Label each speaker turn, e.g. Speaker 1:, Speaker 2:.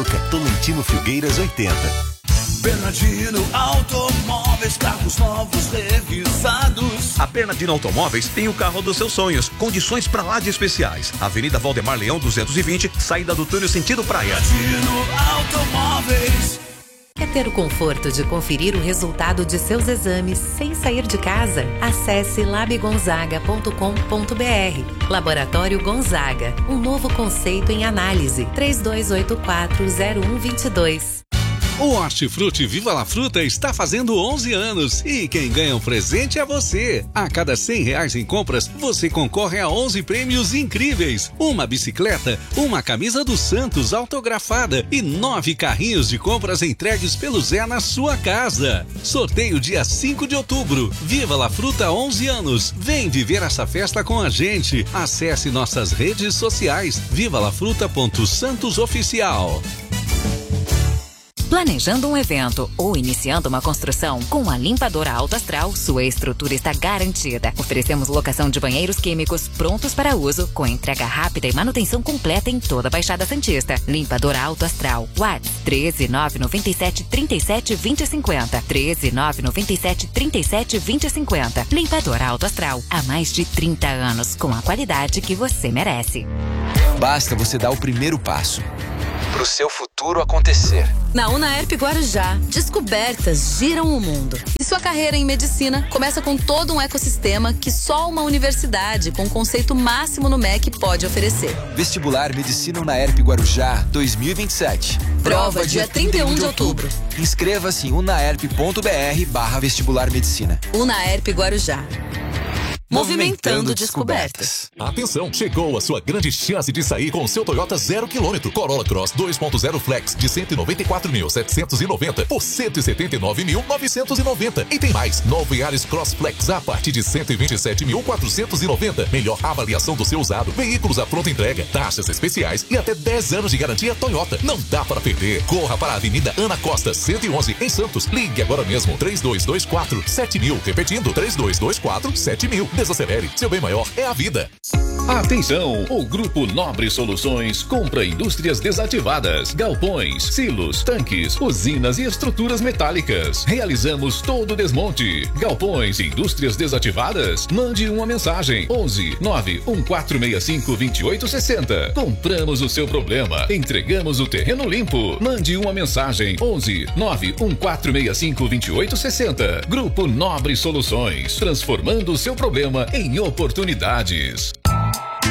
Speaker 1: Tijuca, Tolentino Filgueiras 80.
Speaker 2: Bernardino Automóveis, carros novos revisados.
Speaker 3: A Bernardino Automóveis tem o carro dos seus sonhos, condições pra lá de especiais. Avenida Valdemar Leão 220, saída do túnel sentido praia.
Speaker 2: Bernardino Automóveis.
Speaker 4: Quer ter o conforto de conferir o resultado de seus exames sem sair de casa? Acesse labgonzaga.com.br. Laboratório Gonzaga, um novo conceito em análise. 3284-0122.
Speaker 5: O Hortifruti Viva la Fruta está fazendo 11 anos e quem ganha um presente é você. A cada R$100 em compras, você concorre a 11 prêmios incríveis. Uma bicicleta, uma camisa do Santos autografada e 9 carrinhos de compras entregues pelo Zé na sua casa. Sorteio dia 5 de outubro. Viva la Fruta 11 anos. Vem viver essa festa com a gente. Acesse nossas redes sociais. vivalafruta.santosoficial.
Speaker 6: Planejando um evento ou iniciando uma construção, com a Limpadora Alto Astral, sua estrutura está garantida. Oferecemos locação de banheiros químicos prontos para uso, com entrega rápida e manutenção completa em toda a Baixada Santista. Limpadora Alto Astral. WhatsApp 13997 37 2050. 13997 37 2050. Limpadora Alto Astral. Há mais de 30 anos, com a qualidade que você merece.
Speaker 7: Basta você dar o primeiro passo pro seu futuro acontecer.
Speaker 8: Na Unaerp Guarujá, descobertas giram o mundo. E sua carreira em medicina começa com todo um ecossistema que só uma universidade com conceito máximo no MEC pode oferecer.
Speaker 7: Vestibular Medicina Unaerp Guarujá 2027.
Speaker 8: Prova dia 31 de outubro.
Speaker 7: Inscreva-se em unaerp.br/vestibular medicina.
Speaker 8: Unaerp Guarujá. Movimentando descobertas.
Speaker 9: Atenção, chegou a sua grande chance de sair com o seu Toyota 0 km. Corolla Cross 2.0 Flex de 194.790 por 179.990. E tem mais, novo Yaris Cross Flex a partir de 127.490. Melhor avaliação do seu usado, veículos à pronta entrega, taxas especiais e até 10 anos de garantia Toyota. Não dá para perder. Corra para a Avenida Ana Costa, 111, em Santos. Ligue agora mesmo, 3224-7000. Repetindo, 3224-7000. Desacelere, seu bem maior é a vida.
Speaker 10: Atenção! O Grupo Nobre Soluções compra indústrias desativadas, galpões, silos, tanques, usinas e estruturas metálicas. Realizamos todo o desmonte. Galpões e indústrias desativadas? Mande uma mensagem. 11 91465 2860. Compramos o seu problema. Entregamos o terreno limpo. Mande uma mensagem. 11 91465 2860. Grupo Nobre Soluções. Transformando o seu problema em oportunidades.